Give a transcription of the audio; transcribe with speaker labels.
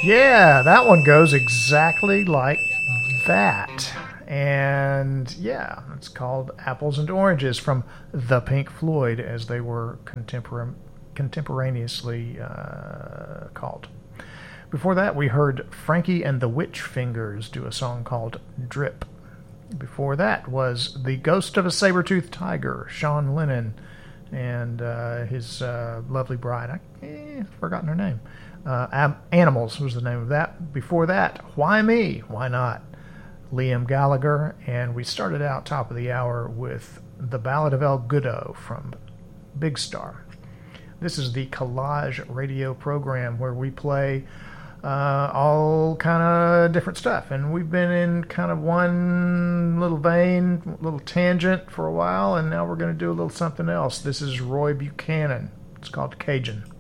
Speaker 1: Yeah, that one goes exactly like that. And yeah, it's called Apples and Oranges from the Pink Floyd, as they were contemporaneously called. Before that, we heard Frankie and the Witch Fingers do a song called Drip. Before that was The Ghost of a Saber-Toothed Tiger, Sean Lennon, and his lovely bride. I've forgotten her name. Animals was the name of that. Before that, Why Me? Why Not? Liam Gallagher. And we started out top of the hour with The Ballad of El Goodo from Big Star. This is the Collage radio program where we play all kind of different stuff. And we've been in kind of one little vein, little tangent for a while, and now we're going to do a little something else. This is Roy Buchanan. It's called Cajun.